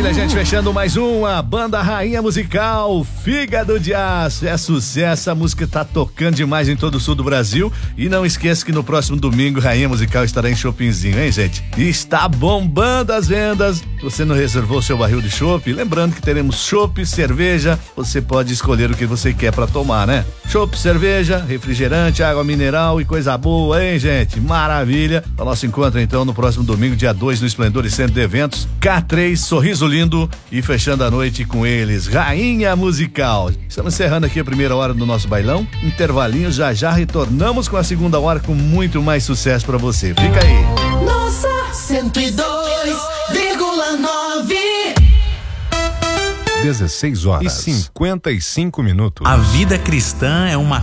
Maravilha, gente, fechando mais uma banda rainha musical, Fígado de Aço. É sucesso, a música tá tocando demais em todo o sul do Brasil. E não esqueça que no próximo domingo, Rainha Musical estará em Shoppingzinho, hein, gente? E está bombando as vendas. Você não reservou seu barril de chopp? Lembrando que teremos chopp, cerveja. Você pode escolher o que você quer pra tomar, né? Chopp, cerveja, refrigerante, água mineral e coisa boa, hein, gente? Maravilha. O nosso encontro, então, no próximo domingo, dia 2, no Esplendor e Centro de Eventos, K3, Sorriso Lindo, e fechando a noite com eles, Rainha Musical. Estamos encerrando aqui a primeira hora do nosso bailão. Intervalinho, já retornamos com a segunda hora com muito mais sucesso pra você. Fica aí. Nossa 102,9. 16 horas e 55 minutos. A vida cristã é uma